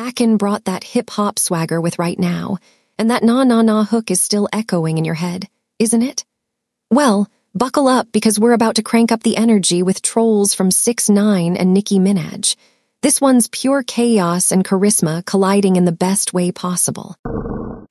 Akin brought that hip-hop swagger with right now, and that na-na-na hook is still echoing in your head, isn't it? Well, buckle up because we're about to crank up the energy with trolls from 6ix9ine and Nicki Minaj. This one's pure chaos and charisma colliding in the best way possible.